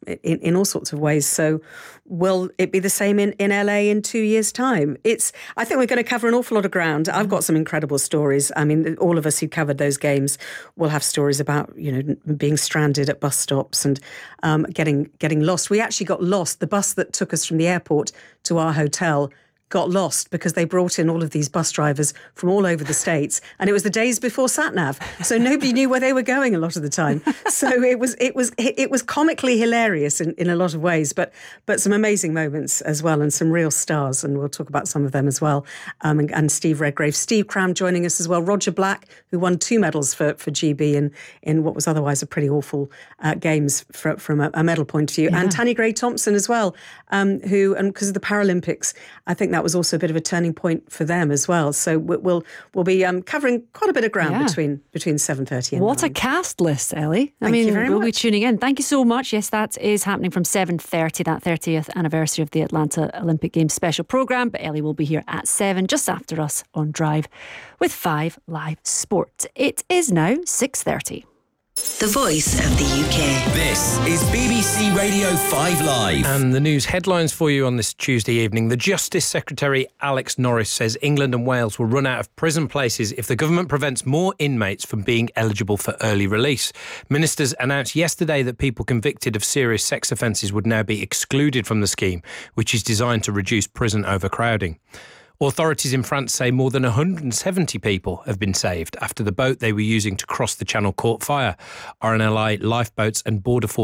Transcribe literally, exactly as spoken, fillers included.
in, in all sorts of ways. So will it be the same in, in L A in two years' time? It's. I think we're going to cover an awful lot of ground. I've got some incredible stories. I mean, all of us who covered those games will have stories about, you know, being stranded at bus stops and um, getting getting lost. We actually got lost. The bus that took us from the airport to our hotel got lost because they brought in all of these bus drivers from all over the States, and it was the days before sat-nav, so nobody knew where they were going a lot of the time. So it was it was it was comically hilarious in, in a lot of ways, but but some amazing moments as well, and some real stars, and we'll talk about some of them as well. Um, and, and Steve Redgrave, Steve Cram joining us as well, Roger Black, who won two medals for for G B in in what was otherwise a pretty awful uh, games for, from a, a medal point of view, yeah. And Tanni Grey-Thompson as well, um, who and because of the Paralympics, I think that was also a bit of a turning point for them as well. So we'll we'll be um, covering quite a bit of ground yeah. between between seven thirty and what nine. a cast list, Ellie. I Thank mean, you very we'll much. be tuning in. Thank you so much. Yes, that is happening from seven thirty, that thirtieth anniversary of the Atlanta Olympic Games special programme. But Ellie will be here at seven, just after us on Drive, with five Live Sport. It is now six thirty. The voice of the U K. This is B B C Radio five Live. And the news headlines for you on this Tuesday evening. The Justice Secretary Alex Norris says England and Wales will run out of prison places if the government prevents more inmates from being eligible for early release. Ministers announced yesterday that people convicted of serious sex offences would now be excluded from the scheme, which is designed to reduce prison overcrowding. Authorities in France say more than one hundred seventy people have been saved after the boat they were using to cross the Channel caught fire. R N L I, lifeboats and Border Force